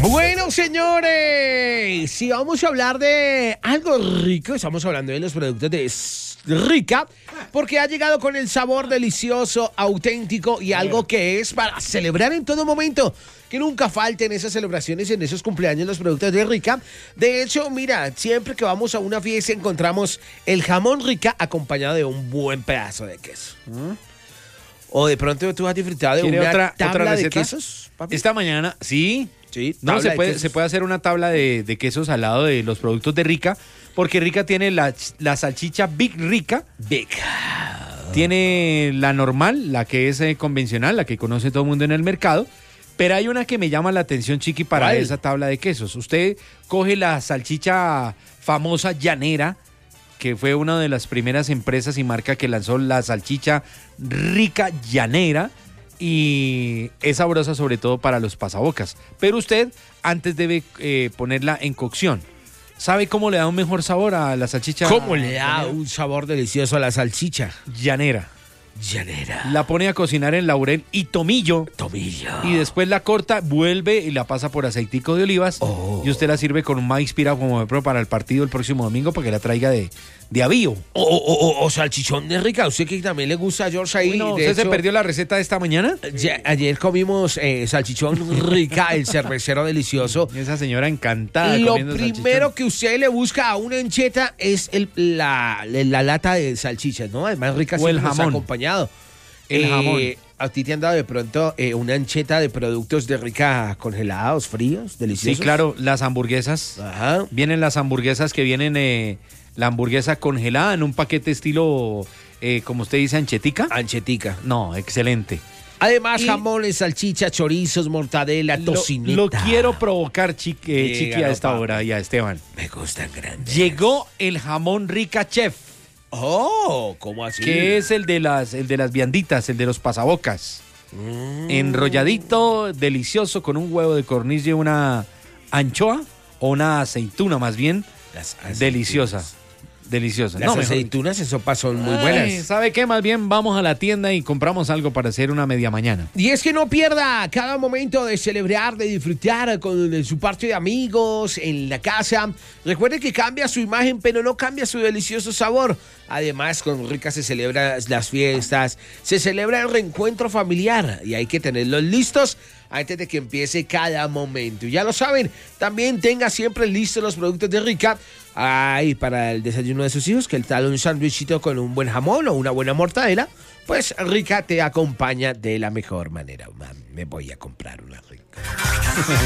Bueno, señores, si vamos a hablar de algo rico, estamos hablando de los productos de Rica, porque ha llegado con el sabor delicioso, auténtico y algo que es para celebrar en todo momento. Que nunca falten esas celebraciones, en esos cumpleaños, los productos de Rica. De hecho, mira, siempre que vamos a una fiesta encontramos el jamón Rica acompañado de un buen pedazo de queso. O de pronto tú has disfrutado de una tabla de quesos, papi. Esta mañana, sí. Sí, No, se puede hacer una tabla de quesos al lado de los productos de Rica, porque Rica tiene la salchicha Big Rica. Big. Tiene la normal, la que es convencional, la que conoce todo el mundo en el mercado. Pero hay una que me llama la atención, Chiqui, para ¿Cuál? esa tabla de quesos. Usted coge la salchicha famosa Llanera, que fue una de las primeras empresas y marca que lanzó la salchicha Rica Llanera, y es sabrosa sobre todo para los pasabocas. Pero usted antes debe ponerla en cocción. ¿Sabe cómo le da un mejor sabor a la salchicha? ¿Cómo le da un sabor delicioso a la salchicha? Llanera. Llanera. La pone a cocinar en laurel y tomillo. Tomillo. Y después la corta, vuelve y la pasa por aceitico de olivas. Oh. Y usted la sirve con un maíz pirado como ejemplo para el partido el próximo domingo para que la traiga de avío. O salchichón de Rica. Usted que también le gusta a George ahí. Bueno, de ¿usted se hecho, perdió la receta de esta mañana? ayer comimos salchichón Rica, el cervecero delicioso. Esa señora encantada Y lo comiendo primero salchichón. que usted le busca a una ancheta es la lata de salchichas, ¿no? Además, Rica O el siempre nos ha jamón. acompañado. El jamón. ¿A ti te han dado de pronto una ancheta de productos de Rica congelados, fríos, deliciosos? Sí, claro, las hamburguesas. Ajá. Vienen las hamburguesas que vienen, la hamburguesa congelada en un paquete estilo, como usted dice, anchetica. Anchetica. No, excelente. Además, Y- jamones, salchicha, chorizos, mortadela, tocineta. Lo quiero provocar, Chiqui, Dígalo, a esta papi. hora y a Esteban. Me gustan grandes. Llegó el jamón Rica Chef, Oh, ¿cómo así? que es el de las vianditas, el de los pasabocas. Enrolladito, delicioso, con un huevo de cornilla y una anchoa, o una aceituna más bien, Las aceitunas. deliciosa. Deliciosa. Las mejor aceitunas en sopa son muy Ay, buenas. ¿sabe qué? Más bien vamos a la tienda y compramos algo para hacer una media mañana. Y es que no pierda cada momento de celebrar, de disfrutar con su parte de amigos, en la casa. Recuerde que cambia su imagen, pero no cambia su delicioso sabor. Además, con Rica se celebran las fiestas, se celebra el reencuentro familiar y hay que tenerlos listos antes de que empiece cada momento. Ya lo saben, también tenga siempre listos los productos de Rica. Ay, para el desayuno de sus hijos, que el tal un sándwichito con un buen jamón o una buena mortadela, pues Rica te acompaña de la mejor manera. Man, me voy a comprar una Rica.